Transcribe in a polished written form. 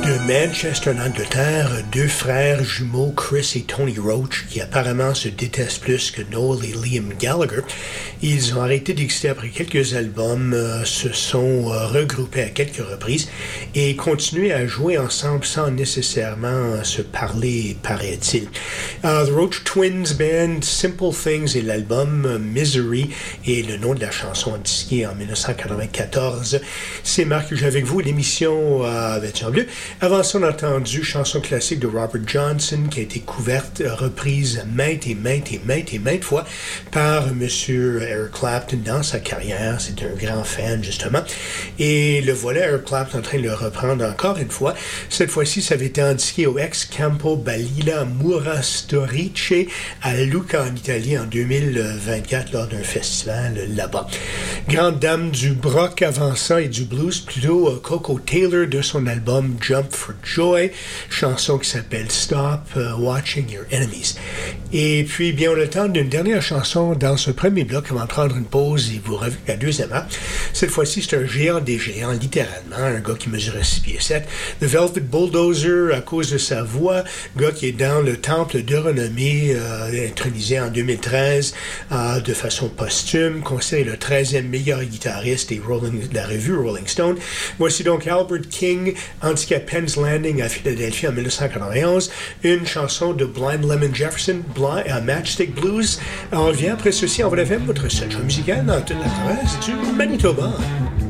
De Manchester, en Angleterre, deux frères jumeaux, Chris et Tony Roach, qui apparemment se détestent plus que Noel et Liam Gallagher. Ils ont arrêté d'exister après quelques albums, se sont regroupés à quelques reprises et continuent à jouer ensemble sans nécessairement se parler, paraît-il. The Roach Twins Band, Simple Things et l'album Misery est le nom de la chanson disquée en 1994. C'est Marc que j'ai avec vous, l'émission Vêtements Bleus. Avant ça, on a entendu chanson classique de Robert Johnson qui a été couverte, reprise maintes fois par M. Eric Clapton dans sa carrière. C'est un grand fan, justement. Et le voilà, Eric Clapton en train de le reprendre encore une fois. Cette fois-ci, ça avait été indiqué au Ex-Campo Balilla Mura Storice à Lucca, en Italie, en 2024, lors d'un festival là-bas. Grande dame du rock avant ça et du blues, plutôt Coco Taylor de son album Jump for Joy, chanson qui s'appelle Stop Watching Your Enemies. Et puis, bien, on a le temps d'une dernière chanson dans ce premier bloc avant de prendre une pause et vous revenez à la deuxième heure. Cette fois-ci, c'est un géant des géants, littéralement, un gars qui mesurait 6 pieds 7. The Velvet Bulldozer, à cause de sa voix, gars qui est dans le temple de renommée, intronisé en 2013 de façon posthume, considéré le 13e meilleur guitariste de la revue Rolling Stone. Voici donc Albert King, indiqué à Penn's Landing à Philadelphie en 1991, une chanson de Blind Lemon Jefferson, Matchstick Blues. On revient après ceci, on va la faire votre section musicale dans toute la province du Manitoba.